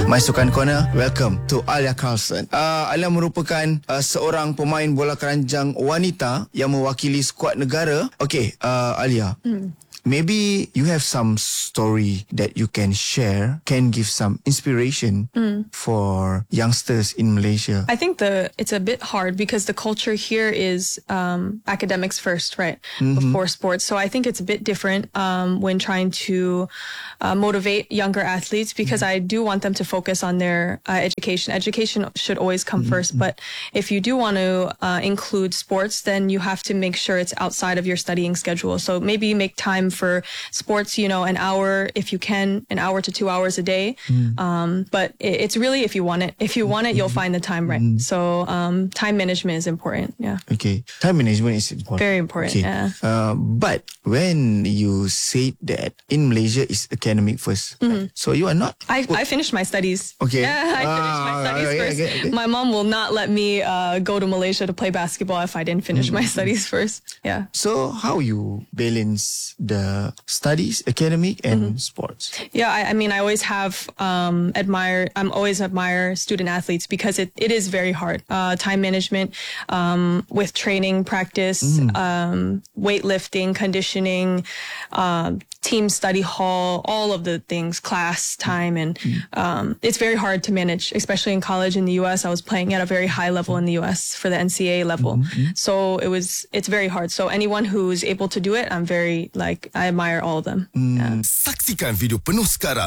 My Sukan Corner, welcome to Alia Carlson. Alia merupakan seorang pemain bola keranjang wanita yang mewakili skuad negara. Okay, Alia. Maybe you have some story that you can share, can give some inspiration for youngsters in Malaysia. I think it's a bit hard because the culture here is academics first, right? Before sports. So I think it's a bit different when trying to motivate younger athletes, because I do want them to focus on their education. Education should always come first. But if you do want to include sports, then you have to make sure it's outside of your studying schedule. So maybe you make time for sports, an hour, if you can, an hour to 2 hours a day. But it's really if you want it. If you want it, you'll find the time, right? So time management is important. Yeah. Okay. Time management is important. Very important. Okay. Yeah. But when you said that in Malaysia is academic first, so you are not. I finished my studies. Okay. Yeah, I finished my studies first. Okay. My mom will not let me go to Malaysia to play basketball if I didn't finish my studies first. Yeah. So how you balance the studies, academic and sports? Yeah, I mean, I always have always admire student athletes because it is very hard. Time management with training, practice, weightlifting, conditioning, team study hall, all of the things, class time, and it's very hard to manage, especially in college in the US. I was playing at a very high level in the US for the NCAA level. So it's very hard. So anyone who's able to do it, I admire all of them. Yeah. Saksikan video penuh sekarang